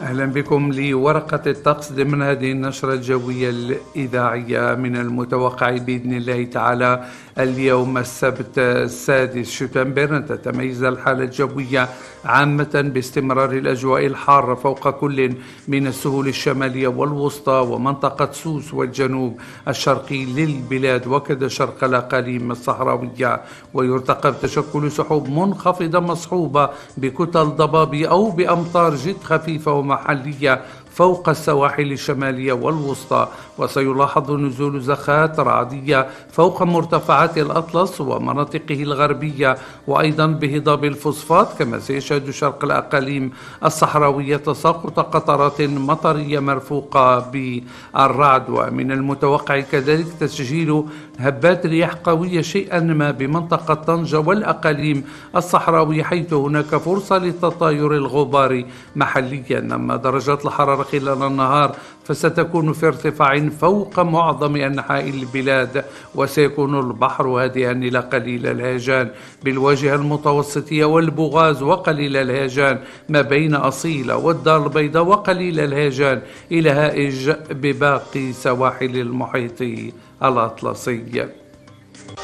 أهلا بكم لورقة الطقس ضمن هذه النشرة الجوية الإذاعية. من المتوقع بإذن الله تعالى اليوم السبت 6 شتنبر أن تتميز الحالة الجوية عامة باستمرار الأجواء الحارة فوق كل من السهول الشمالية والوسطى ومنطقة سوس والجنوب الشرقي للبلاد وكذا شرق الأقاليم الصحراوية، ويرتقب تشكل سحب منخفضة مصحوبة بكتل ضباب أو بأمطار جد خفيفة ومحلية فوق السواحل الشمالية والوسطى، وسيلاحظ نزول زخات رعدية فوق مرتفعات الأطلس ومناطقه الغربية، وأيضا بهضاب الفوسفات، كما سيشهد شرق الأقاليم الصحراوية تساقط قطرات مطرية مرفوقة بالرعد. ومن المتوقع كذلك تسجيل هبات رياح قوية شيئا ما بمنطقة طنجة والأقاليم الصحراوية، حيث هناك فرصة لتطاير الغبار محليا. أما درجات الحرارة خلال النهار فستكون في ارتفاع فوق معظم أنحاء البلاد، وسيكون البحر هادئا إلى قليل الهيجان بالواجهة المتوسطية والبوغاز وقليل الهيجان ما بين أصيلة والدار البيضاء، وقليل الهيجان إلى هائج بباقي سواحل المحيط الأطلسي.